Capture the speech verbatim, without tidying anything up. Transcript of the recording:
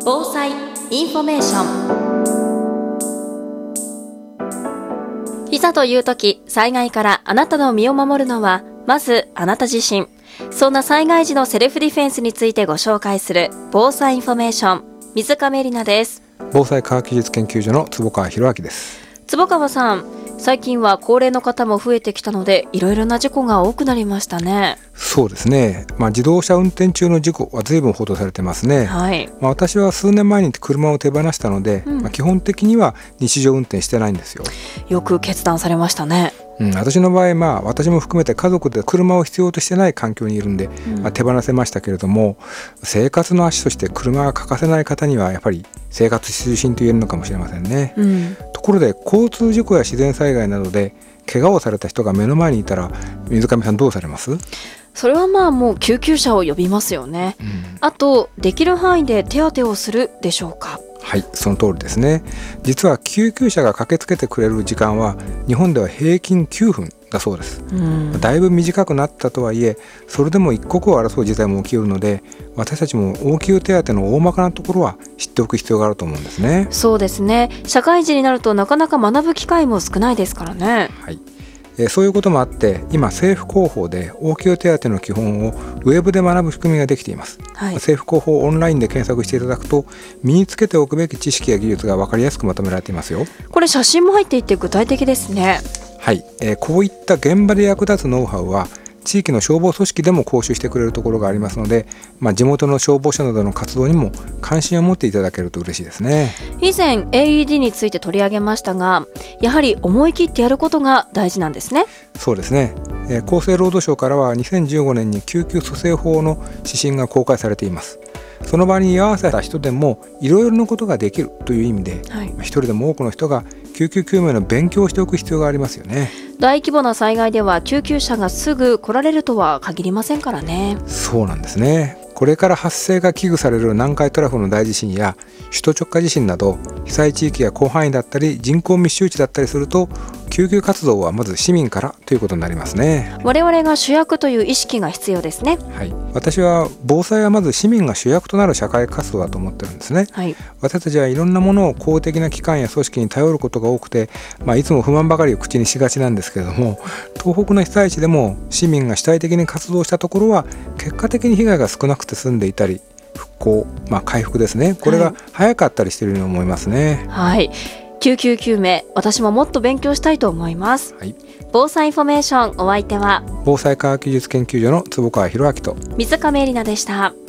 防災インフォメーション。いざという時、災害からあなたの身を守るのはまずあなた自身。そんな災害時のセルフディフェンスについてご紹介する防災インフォメーション、水上里奈です。 防災科学技術研究所の坪川博明です。 坪川さん、最近は高齢の方も増えてきたのでいろいろな事故が多くなりましたね。 そうですね、まあ、自動車運転中の事故は随分報道されてますね、 はいまあ、私は数年前に車を手放したので、うんまあ、基本的には日常運転してないんですよ。 よく決断されましたね。 うん、私の場合、まあ、私も含めて家族で車を必要としてない環境にいるんで、うんまあ、手放せましたけれども、生活の足として車が欠かせない方にはやっぱり生活必需品と言えるのかもしれませんね、うん、ところで交通事故や自然災害などで怪我をされた人が目の前にいたら水上さんどうされます？ それはまあもう救急車を呼びますよね、うん、あとできる範囲で手当てをするでしょうか？ はい、その通りですね。実は救急車が駆けつけてくれる時間は日本では平均きゅうふんだそうです、うん、だいぶ短くなったとはいえ、それでも一刻を争う事態も起きるので、私たちも応急手当の大まかなところは知っておく必要があると思うんですね。 そうですね、社会人になるとなかなか学ぶ機会も少ないですからね。 はい、えそういうこともあって今政府広報で応急手当の基本をウェブで学ぶ仕組みができています、はい、政府広報オンラインで検索していただくと身につけておくべき知識や技術が分かりやすくまとめられていますよ。 これ写真も入っていて具体的ですね。 はい、えー、こういった現場で役立つノウハウは地域の消防組織でも講習してくれるところがありますので、まあ、地元の消防署などの活動にも関心を持っていただけると嬉しいですね。 以前 エーイーディー について取り上げましたが、やはり思い切ってやることが大事なんですね。 そうですね、えー、厚生労働省からはにせんじゅうごねんに救急蘇生法の指針が公開されています。その場に居合わせた人でもいろいろなことができるという意味で、はい、一人でも多くの人が救急救命の勉強をしておく必要がありますよね。 大規模な災害では救急車がすぐ来られるとは限りませんからね。 そうなんですね。これから発生が危惧される南海トラフの大地震や首都直下地震など被災地域が広範囲だったり人口密集地だったりすると、救急活動はまず市民からということになりますね。 我々が主役という意識が必要ですね。 はい、私は防災はまず市民が主役となる社会活動だと思ってるんですね、はい、私たちはいろんなものを公的な機関や組織に頼ることが多くて、まあ、いつも不満ばかりを口にしがちなんですけれども、東北の被災地でも市民が主体的に活動したところは結果的に被害が少なくて済んでいたり、復興、まあ、回復ですね、これが早かったりしているように思いますね。 はい、救急救命、私ももっと勉強したいと思います、はい、防災インフォメーション、お相手は防災科学技術研究所の坪川博明と水上里奈でした。